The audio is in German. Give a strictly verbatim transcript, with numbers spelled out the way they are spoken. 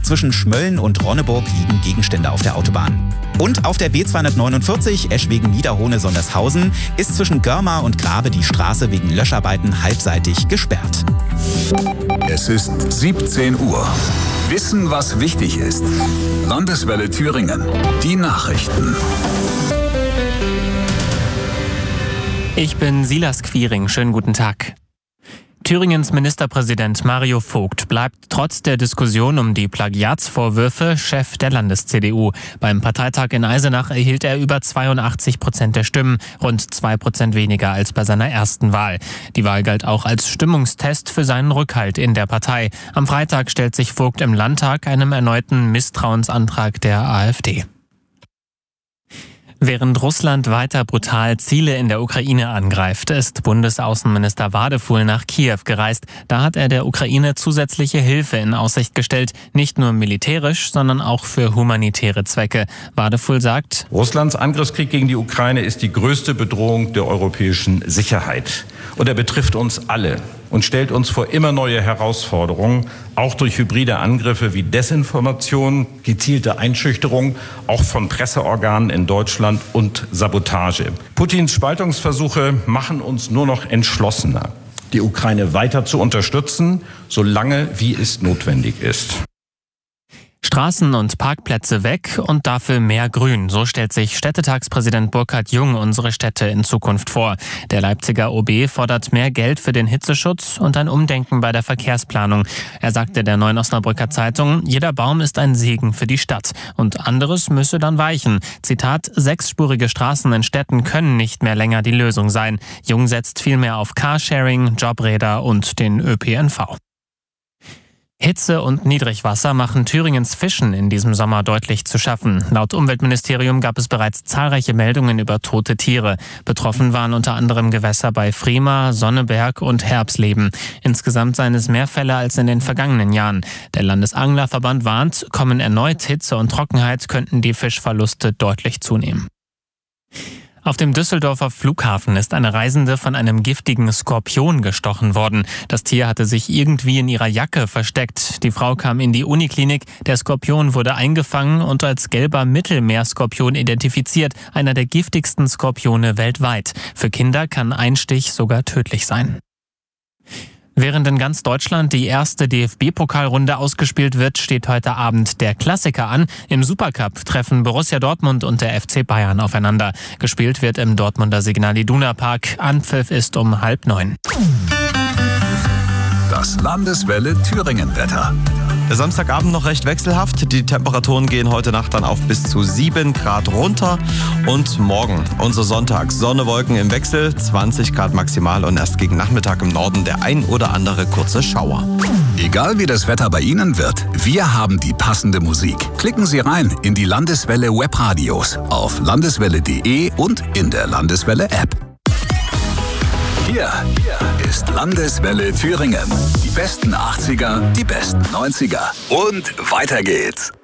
Zwischen Schmölln und Ronneburg liegen Gegenstände auf der Autobahn. Und auf der B zweihundertneunundvierzig Eschwegen-Niederhohne-Sondershausen ist zwischen Görmar und Grabe die Straße wegen Löscharbeiten halbseitig gesperrt. Es ist siebzehn Uhr. Wissen, was wichtig ist. Landeswelle Thüringen. Die Nachrichten. Ich bin Silas Quiring. Schönen guten Tag. Thüringens Ministerpräsident Mario Vogt bleibt trotz der Diskussion um die Plagiatsvorwürfe Chef der Landes-C D U. Beim Parteitag in Eisenach erhielt er über zweiundachtzig Prozent der Stimmen, rund zwei Prozent weniger als bei seiner ersten Wahl. Die Wahl galt auch als Stimmungstest für seinen Rückhalt in der Partei. Am Freitag stellt sich Vogt im Landtag einem erneuten Misstrauensantrag der AfD. Während Russland weiter brutal Ziele in der Ukraine angreift, ist Bundesaußenminister Wadefuhl nach Kiew gereist. Da hat er der Ukraine zusätzliche Hilfe in Aussicht gestellt, nicht nur militärisch, sondern auch für humanitäre Zwecke. Wadefuhl sagt: Russlands Angriffskrieg gegen die Ukraine ist die größte Bedrohung der europäischen Sicherheit. Und er betrifft uns alle und stellt uns vor immer neue Herausforderungen, auch durch hybride Angriffe wie Desinformation, gezielte Einschüchterung, auch von Presseorganen in Deutschland und Sabotage. Putins Spaltungsversuche machen uns nur noch entschlossener, die Ukraine weiter zu unterstützen, solange wie es notwendig ist. Straßen und Parkplätze weg und dafür mehr Grün. So stellt sich Städtetagspräsident Burkhard Jung unsere Städte in Zukunft vor. Der Leipziger O B fordert mehr Geld für den Hitzeschutz und ein Umdenken bei der Verkehrsplanung. Er sagte der Neuen Osnabrücker Zeitung, jeder Baum ist ein Segen für die Stadt und anderes müsse dann weichen. Zitat, sechsspurige Straßen in Städten können nicht mehr länger die Lösung sein. Jung setzt vielmehr auf Carsharing, Jobräder und den Ö P N V. Hitze und Niedrigwasser machen Thüringens Fischen in diesem Sommer deutlich zu schaffen. Laut Umweltministerium gab es bereits zahlreiche Meldungen über tote Tiere. Betroffen waren unter anderem Gewässer bei Frima, Sonneberg und Herbsleben. Insgesamt seien es mehr Fälle als in den vergangenen Jahren. Der Landesanglerverband warnt, kommen erneut Hitze und Trockenheit, könnten die Fischverluste deutlich zunehmen. Auf dem Düsseldorfer Flughafen ist eine Reisende von einem giftigen Skorpion gestochen worden. Das Tier hatte sich irgendwie in ihrer Jacke versteckt. Die Frau kam in die Uniklinik. Der Skorpion wurde eingefangen und als gelber Mittelmeerskorpion identifiziert. Einer der giftigsten Skorpione weltweit. Für Kinder kann ein Stich sogar tödlich sein. Während in ganz Deutschland die erste D F B-Pokalrunde ausgespielt wird, steht heute Abend der Klassiker an. Im Supercup treffen Borussia Dortmund und der F C Bayern aufeinander. Gespielt wird im Dortmunder Signal Iduna Park. Anpfiff ist um halb neun. Das Landeswelle Thüringen-Wetter. Der Samstagabend noch recht wechselhaft. Die Temperaturen gehen heute Nacht dann auf bis zu sieben Grad runter. Und morgen, unser Sonntag, Sonne, Wolken im Wechsel, zwanzig Grad maximal und erst gegen Nachmittag im Norden der ein oder andere kurze Schauer. Egal wie das Wetter bei Ihnen wird, wir haben die passende Musik. Klicken Sie rein in die Landeswelle Webradios auf landeswelle punkt de und in der Landeswelle App. Hier ist Landeswelle Thüringen. Die besten achtziger, die besten neunziger und weiter geht's.